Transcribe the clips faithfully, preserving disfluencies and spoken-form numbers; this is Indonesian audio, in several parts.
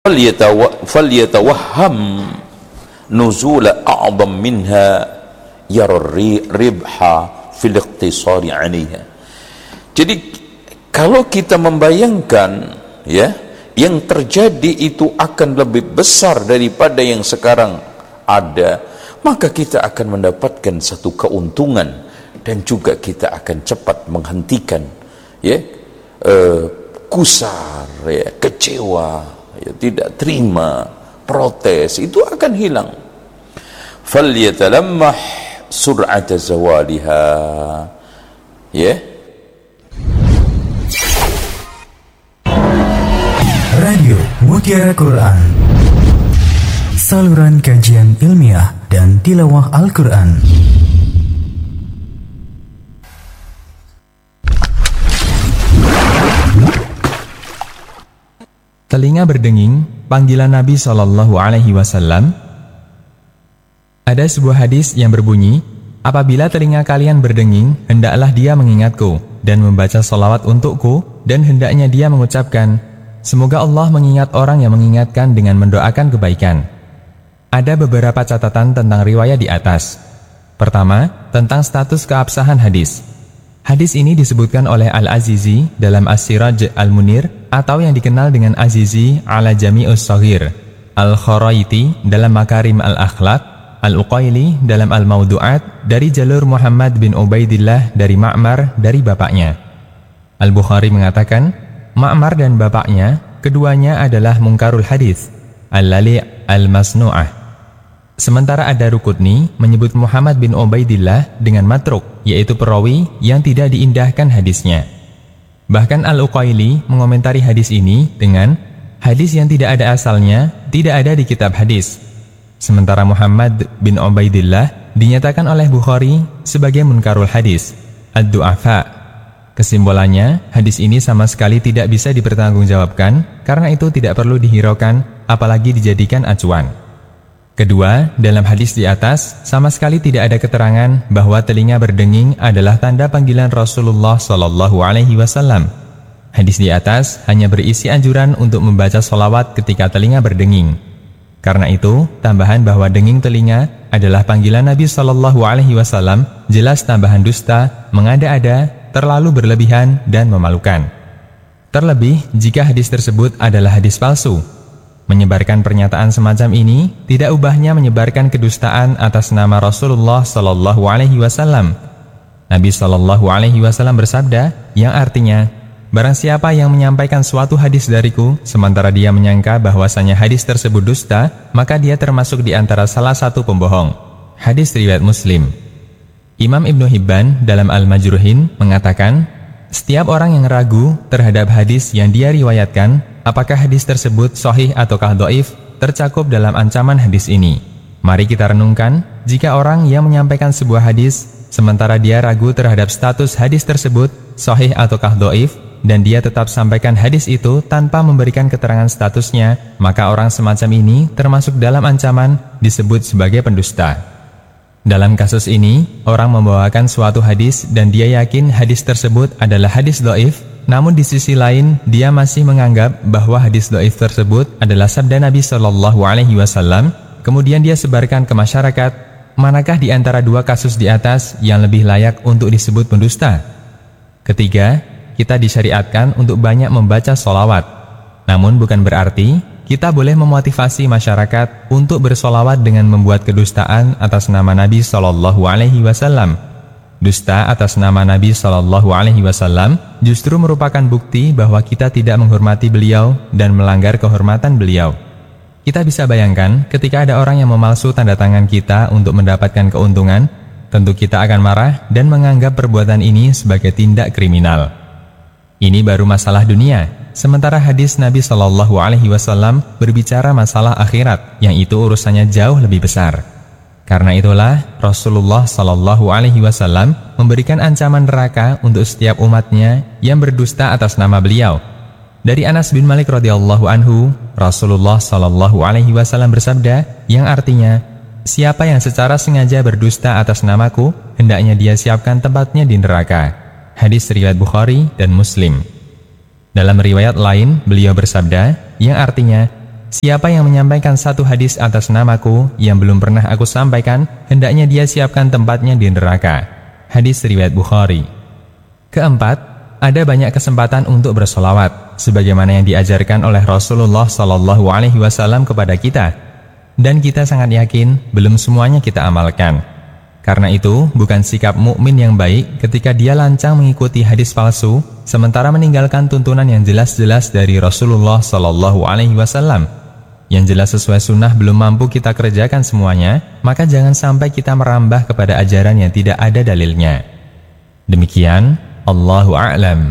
فليتوهم نزول أعظم منها يرى الربح في الاقتصار عليها. Jadi kalau kita membayangkan ya, yang terjadi itu akan lebih besar daripada yang sekarang ada, maka kita akan mendapatkan satu keuntungan dan juga kita akan cepat menghentikan ya uh, kusar, ya, kecewa, ya, tidak terima, protes, itu akan hilang. Falyatalammah sur'ata zawaliha. Ya. Radio Mutiara Quran, saluran kajian ilmiah dan tilawah Al-Quran. Telinga berdenging, panggilan Nabi shallallahu alaihi wasallam. Ada sebuah hadis yang berbunyi, apabila telinga kalian berdenging, hendaklah dia mengingatku dan membaca salawat untukku, dan hendaknya dia mengucapkan, semoga Allah mengingat orang yang mengingatkan dengan mendoakan kebaikan. Ada beberapa catatan tentang riwayat di atas. Pertama, tentang status keabsahan hadis. Hadis ini disebutkan oleh Al-Azizi dalam As-Siraj Al-Munir, atau yang dikenal dengan Azizi ala Jami'us Shaghir, Al-Kharaiti dalam Makarim Al-Akhlaq, Al-Uqaili dalam Al-Mawdu'at dari jalur Muhammad bin Ubaidillah dari Ma'mar dari bapaknya. Al-Bukhari mengatakan, Ma'mar dan bapaknya, keduanya adalah mungkarul hadis, Al-Lali' Al-Masnu'ah. Sementara ada Rukutni menyebut Muhammad bin Ubaidillah dengan matruk, yaitu perawi yang tidak diindahkan hadisnya. Bahkan Al-Uqaili mengomentari hadis ini dengan hadis yang tidak ada asalnya, tidak ada di kitab hadis. Sementara Muhammad bin Ubaidillah dinyatakan oleh Bukhari sebagai munkarul hadis, ad-du'afa. Kesimpulannya, hadis ini sama sekali tidak bisa dipertanggungjawabkan, karena itu tidak perlu dihiraukan, apalagi dijadikan acuan. Kedua, dalam hadis di atas, sama sekali tidak ada keterangan bahwa telinga berdenging adalah tanda panggilan Rasulullah shallallahu alaihi wasallam. Hadis di atas hanya berisi anjuran untuk membaca sholawat ketika telinga berdenging. Karena itu, tambahan bahwa denging telinga adalah panggilan Nabi shallallahu alaihi wasallam jelas tambahan dusta, mengada-ada, terlalu berlebihan, dan memalukan. Terlebih, jika hadis tersebut adalah hadis palsu. Menyebarkan pernyataan semacam ini tidak ubahnya menyebarkan kedustaan atas nama Rasulullah shallallahu alaihi wasallam. Nabi shallallahu alaihi wasallam bersabda, yang artinya, barang siapa yang menyampaikan suatu hadis dariku, sementara dia menyangka bahwasanya hadis tersebut dusta, maka dia termasuk di antara salah satu pembohong. Hadis riwayat Muslim. Imam Ibnu Hibban dalam Al-Majruhin mengatakan, setiap orang yang ragu terhadap hadis yang dia riwayatkan, apakah hadis tersebut sahih ataukah dhaif, tercakup dalam ancaman hadis ini. Mari kita renungkan, jika orang yang menyampaikan sebuah hadis, sementara dia ragu terhadap status hadis tersebut, sahih ataukah dhaif, dan dia tetap sampaikan hadis itu tanpa memberikan keterangan statusnya, maka orang semacam ini termasuk dalam ancaman disebut sebagai pendusta. Dalam kasus ini, orang membawakan suatu hadis dan dia yakin hadis tersebut adalah hadis dhaif, namun di sisi lain dia masih menganggap bahwa hadis dhaif tersebut adalah sabda Nabi shallallahu alaihi wasallam, kemudian dia sebarkan ke masyarakat. Manakah di antara dua kasus di atas yang lebih layak untuk disebut pendusta? Ketiga, kita disyariatkan untuk banyak membaca sholawat. Namun bukan berarti kita boleh memotivasi masyarakat untuk bersolawat dengan membuat kedustaan atas nama Nabi shallallahu alaihi wasallam. Dusta atas nama Nabi shallallahu alaihi wasallam justru merupakan bukti bahwa kita tidak menghormati beliau dan melanggar kehormatan beliau. Kita bisa bayangkan ketika ada orang yang memalsu tanda tangan kita untuk mendapatkan keuntungan, tentu kita akan marah dan menganggap perbuatan ini sebagai tindak kriminal. Ini baru masalah dunia. Sementara hadis Nabi shallallahu alaihi wasallam berbicara masalah akhirat, yang itu urusannya jauh lebih besar. Karena itulah Rasulullah shallallahu alaihi wasallam memberikan ancaman neraka untuk setiap umatnya yang berdusta atas nama beliau. Dari Anas bin Malik radhiyallahu anhu, Rasulullah shallallahu alaihi wasallam bersabda, yang artinya, siapa yang secara sengaja berdusta atas namaku, hendaknya dia siapkan tempatnya di neraka. Hadis riwayat Bukhari dan Muslim. Dalam riwayat lain, beliau bersabda, yang artinya, siapa yang menyampaikan satu hadis atas namaku yang belum pernah aku sampaikan, hendaknya dia siapkan tempatnya di neraka. Hadis riwayat Bukhari. Keempat, ada banyak kesempatan untuk bersolawat, sebagaimana yang diajarkan oleh Rasulullah Shallallahu Alaihi Wasallam kepada kita, dan kita sangat yakin belum semuanya kita amalkan. Karena itu, bukan sikap mukmin yang baik ketika dia lancang mengikuti hadis palsu, sementara meninggalkan tuntunan yang jelas-jelas dari Rasulullah Shallallahu Alaihi Wasallam. Yang jelas sesuai sunnah belum mampu kita kerjakan semuanya, maka jangan sampai kita merambah kepada ajaran yang tidak ada dalilnya. Demikian, Allahu a'lam.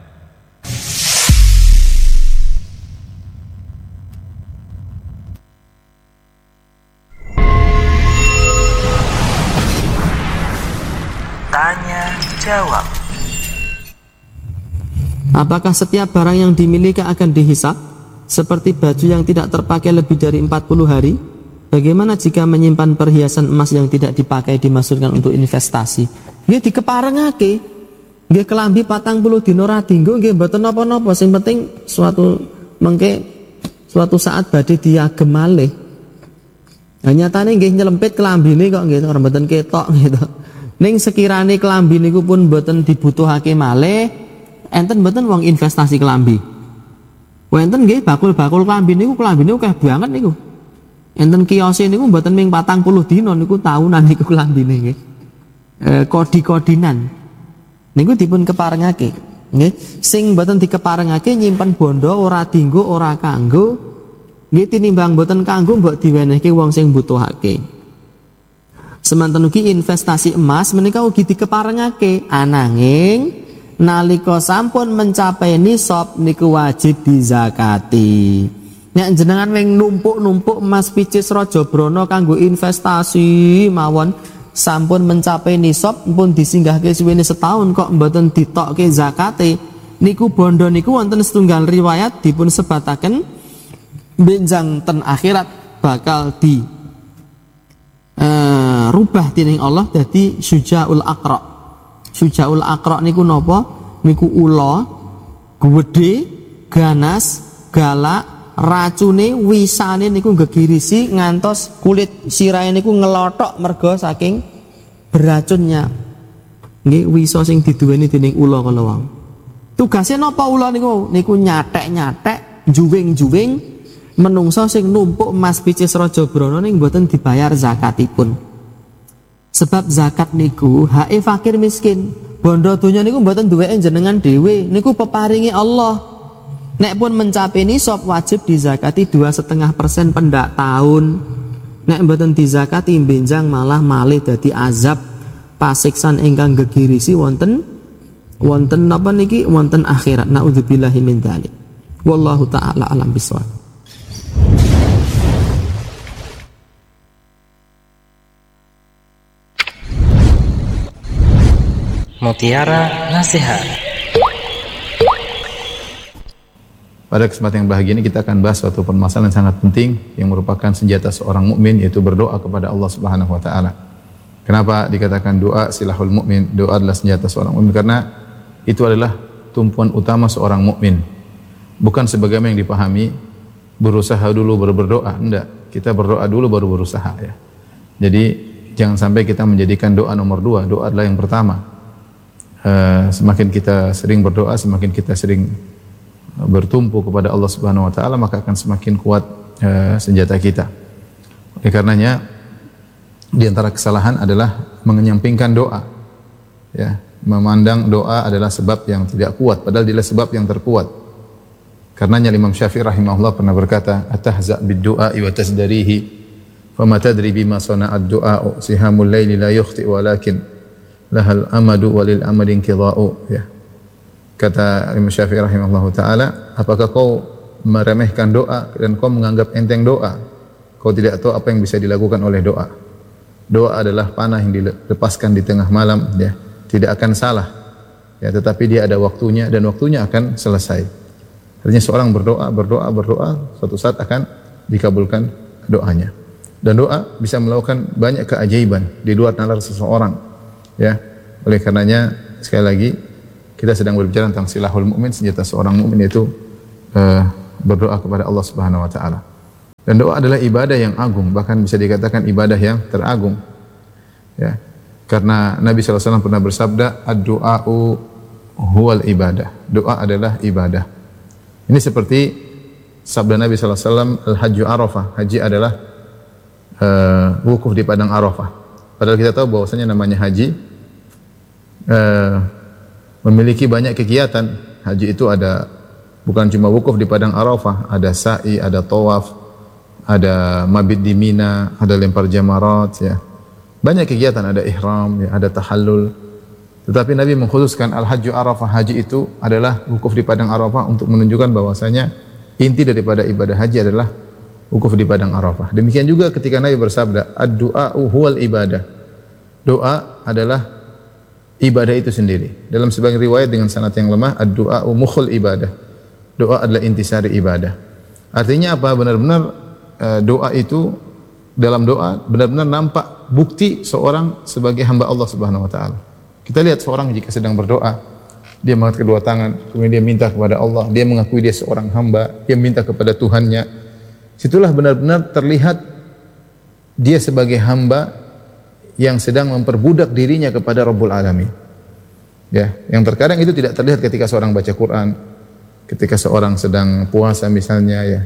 Tanya jawab. Apakah setiap barang yang dimiliki akan dihisab? Seperti baju yang tidak terpakai lebih dari empat puluh hari? Bagaimana jika menyimpan perhiasan emas yang tidak dipakai dimasukkan untuk investasi? Nggih dikeparengake. Nggih kelambi patang puluh dina ora dienggo nggih mboten napa-napa, sing penting suatu mengke suatu saat badhe diagem malih. Nah nyatane nggih nyelempit kelambine kok nggih ora mboten ketok gitu. Ning sekirane kelambi niku pun mboten dibutuhake malih, enten mboten wong investasi kelambi. Wonten nggih bakul-bakul kelambi niku kelambine akeh banget niku. Enten kiose niku mboten ming patang puluh dina niku tahunan niku kelambine nggih. E, kodi-kodinan. Niku dipun keparengake. Nggih, sing mboten dikeparengake nyimpen bondo ora dienggo ora kanggo, nggih tinimbang mboten kanggo mbok diwenehke wong sing mbutuhake. Semanten ugi investasi emas menika ugi dikeparengake, ananging nalika sampun mencapai nisab niku wajib dizakati. Nek jenengan wing numpuk-numpuk emas picis raja brana kanggo investasi mawon, sampun mencapai nisab pun disinggahke suwene setahun kok mboten ditokke zakate, niku bondo niku wonten setunggal riwayat dipun sebataken benjang ten akhirat bakal di Uh, rubah dening Allah dadi syuja'ul aqra. Syuja'ul aqra niku napa? Niku ula gedhe, ganas, galak, racune, wisane niku gegirisi ngantos kulit sirahe niku ngelothok merga saking beracunnya. Nggih wisa sing diduweni dening ula kala wau. Tugase napa ula niku? Niku nyathek-nyathek, juwing-juwing menungso sing numpuk emas picis raja brana ning mboten dibayar zakatipun. Sebab zakat niku hake fakir miskin. Bondo donya niku mboten duweke jenengan dhewe, niku peparingi Allah. Nek pun mencapai nisab wajib dizakati dua koma lima persen pendak tahun. Nek mboten dizakati benjang malah malih dadi azab pasiksan ingkang gegirisi wonten wonten napa niki wonten akhirat. Naudzubillahi min dzalik. Wallahu taala alam bisawab. Mutiara Nasihat. Pada kesempatan yang bahagia ini kita akan bahas suatu permasalahan yang sangat penting yang merupakan senjata seorang mukmin, yaitu berdoa kepada Allah Subhanahu wa taala. Kenapa dikatakan doa silahul mukmin? Doa adalah senjata seorang mukmin karena itu adalah tumpuan utama seorang mukmin. Bukan sebagaimana yang dipahami berusaha dulu baru berdoa, enggak. Kita berdoa dulu baru berusaha ya. Jadi jangan sampai kita menjadikan doa nomor dua. Doa adalah yang pertama. Uh, semakin kita sering berdoa, semakin kita sering bertumpu kepada Allah Subhanahu wa taala, maka akan semakin kuat uh, senjata kita. Oleh karenanya di antara kesalahan adalah mengenyampingkan doa. Ya, memandang doa adalah sebab yang tidak kuat, padahal dia sebab yang terkuat. Karenanya Imam Syafi'i rahimahullah pernah berkata, "Atahza bid-du'a wa tasdarihi, fama tadri bima sana'ad du'a, sihamul laili la yukhti walakin lahal amadu walil amadin qidha'u." Ya. Kata Imam Syafi'i rahimahullahu taala, apakah kau meremehkan doa dan kau menganggap enteng doa? Kau tidak tahu apa yang bisa dilakukan oleh doa. Doa adalah panah yang dilepaskan di tengah malam, ya. Tidak akan salah. Ya, tetapi dia ada waktunya dan waktunya akan selesai. Artinya seorang berdoa, berdoa, berdoa, suatu saat akan dikabulkan doanya. Dan doa bisa melakukan banyak keajaiban di luar nalar seseorang. Ya, oleh karenanya sekali lagi kita sedang berbicara tentang silahul mukmin, senjata seorang mukmin itu uh, berdoa kepada Allah Subhanahu wa taala. Dan doa adalah ibadah yang agung, bahkan bisa dikatakan ibadah yang teragung. Ya. Karena Nabi shallallahu alaihi wasallam pernah bersabda, ad-du'a'u huwal ibadah. Doa adalah ibadah. Ini seperti sabda Nabi shallallahu alaihi wasallam, al-hajju arafah. Haji adalah uh, wukuf di padang Arafah. Padahal kita tahu bahwasanya namanya haji uh, memiliki banyak kegiatan. Haji itu ada bukan cuma wukuf di padang Arafah, ada sa'i, ada tawaf, ada mabit di Mina, ada lempar jamarat, ya. Banyak kegiatan, ada ihram, ya, ada tahallul. Tetapi Nabi mengkhususkan al-hajju arafah, haji itu adalah wukuf di padang Arafah untuk menunjukkan bahwasanya inti daripada ibadah haji adalah wukuf di padang Arafah. Demikian juga ketika Nabi bersabda, ad-du'a'u huwal ibadah. Doa adalah ibadah itu sendiri. Dalam sebagian riwayat dengan sanad yang lemah, ad-du'a'u mukhul ibadah. Doa adalah intisari ibadah. Artinya apa? Benar-benar uh, doa itu, dalam doa benar-benar nampak bukti seorang sebagai hamba Allah Subhanahu wa taala. Kita lihat seorang jika sedang berdoa, dia mengangkat kedua tangan, kemudian dia minta kepada Allah, dia mengakui dia seorang hamba, dia minta kepada Tuhannya. Situlah benar-benar terlihat dia sebagai hamba yang sedang memperbudak dirinya kepada Rabbul Alamin. Ya, yang terkadang itu tidak terlihat ketika seorang baca Quran, ketika seorang sedang puasa misalnya, ya.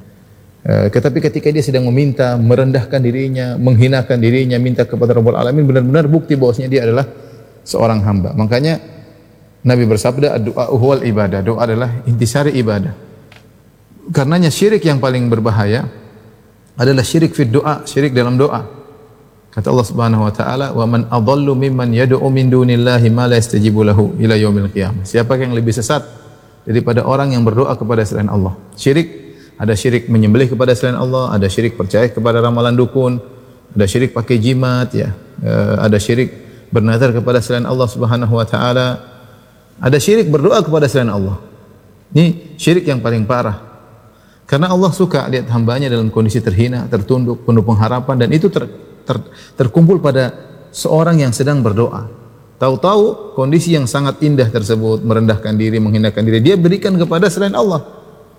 Uh, tetapi ketika dia sedang meminta, merendahkan dirinya, menghinakan dirinya, minta kepada Rabbul Alamin, benar-benar bukti bahwasanya dia adalah seorang hamba. Makanya Nabi bersabda, ad-du'a huwal ibadah. Doa adalah intisari ibadah. Karenanya syirik yang paling berbahaya adalah syirik fid doa, syirik dalam doa. Kata Allah Subhanahu wa taala, "Wa man adallu mimman yad'u min dunillahi ma la yastajibu lahu ila yaumil qiyamah." Siapa yang lebih sesat daripada orang yang berdoa kepada selain Allah? Syirik, ada syirik menyembelih kepada selain Allah, ada syirik percaya kepada ramalan dukun, ada syirik pakai jimat, ya, ada syirik bernazar kepada selain Allah Subhanahu wa taala, ada syirik berdoa kepada selain Allah. Ini syirik yang paling parah. Karena Allah suka lihat hambanya dalam kondisi terhina, tertunduk, penuh pengharapan, dan itu ter, ter, terkumpul pada seorang yang sedang berdoa. Tahu-tahu kondisi yang sangat indah tersebut, merendahkan diri, menghinakan diri, dia berikan kepada selain Allah.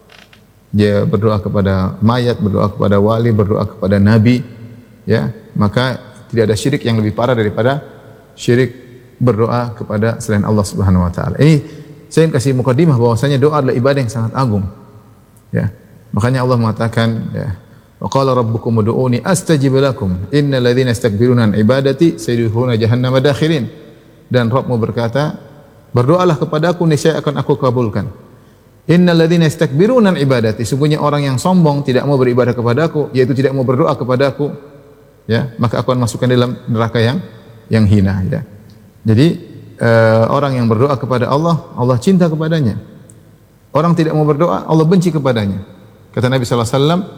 Dia berdoa kepada mayat, berdoa kepada wali, berdoa kepada nabi, ya, maka tidak ada syirik yang lebih parah daripada syirik berdoa kepada selain Allah Subhanahu wa taala. Ini saya ingin kasih mukadimah bahwasanya doa adalah ibadah yang sangat agung. Ya. Makanya Allah mengatakan, ya, wa qala rabbukum ud'uni astajib lakum innal ladzina yastakbiruna an ibadati sayadkhuluna jahannama dakhirin. Dan Rabbmu berkata, berdoalah kepadaku niscaya akan aku kabulkan. Innal ladzina yastakbiruna an ibadati, sesungguhnya orang yang sombong tidak mau beribadah kepadaku, yaitu tidak mau berdoa kepadaku, ya, maka aku akan masukkan dalam neraka yang yang hina, ya. Jadi uh, orang yang berdoa kepada Allah, Allah cinta kepadanya. Orang tidak mau berdoa, Allah benci kepadanya. Kata Nabi sallallahu alaihi wasallam,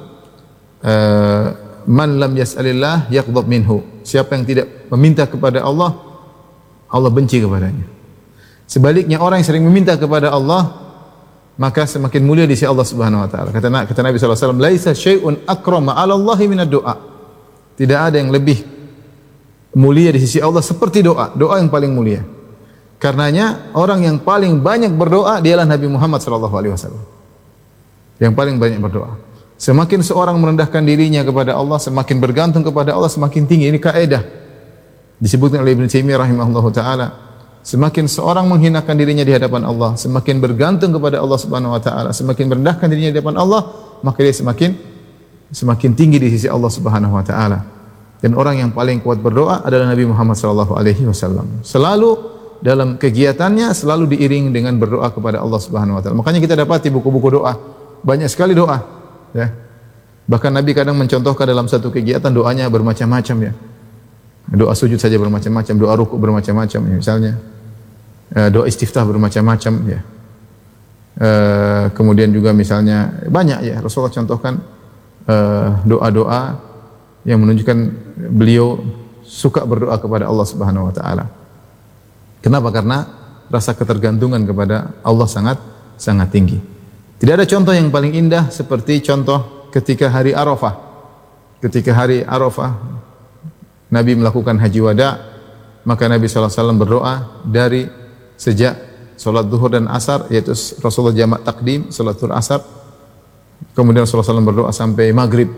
uh, man lam yas'alillah yaghdab minhu. Siapa yang tidak meminta kepada Allah, Allah benci kepadanya. Sebaliknya orang yang sering meminta kepada Allah, maka semakin mulia di sisi Allah Subhanahu wa taala. Kata, kata Nabi sallallahu alaihi wasallam, "Laisa syai'un akrama 'ala Allahi minad du'a." Tidak ada yang lebih mulia di sisi Allah seperti doa. Doa yang paling mulia. Karenanya orang yang paling banyak berdoa dialah Nabi Muhammad sallallahu alaihi wasallam. Yang paling banyak berdoa. Semakin seorang merendahkan dirinya kepada Allah, semakin bergantung kepada Allah, semakin tinggi. Ini kaidah disebutkan oleh Ibnu Taimiyah rahimahullahu taala. Semakin seorang menghinakan dirinya di hadapan Allah, semakin bergantung kepada Allah Subhanahu wa taala, semakin merendahkan dirinya di hadapan Allah, maka dia semakin semakin tinggi di sisi Allah Subhanahu wa taala. Dan orang yang paling kuat berdoa adalah Nabi Muhammad sallallahu alaihi wasallam. Selalu dalam kegiatannya selalu diiringi dengan berdoa kepada Allah Subhanahu wa taala. Makanya kita dapati buku-buku doa, banyak sekali doa, ya. Bahkan Nabi kadang mencontohkan dalam satu kegiatan doanya bermacam-macam, ya. Doa sujud saja bermacam-macam, doa rukuk bermacam-macam, ya, misalnya. Doa istiftah bermacam-macam, ya. Uh, kemudian juga misalnya banyak, ya, Rasulullah contohkan doa-doa uh, yang menunjukkan beliau suka berdoa kepada Allah Subhanahu wa taala. Kenapa? Karena rasa ketergantungan kepada Allah sangat sangat tinggi. Tidak ada contoh yang paling indah seperti contoh ketika hari Arafah. Ketika hari Arafah Nabi melakukan haji wada, maka Nabi sallallahu alaihi wasallam berdoa dari sejak salat zuhur dan asar, yaitu Rasulullah jamak takdim salat zuhur asar, kemudian Rasulullah sallallahu alaihi wasallam berdoa sampai maghrib,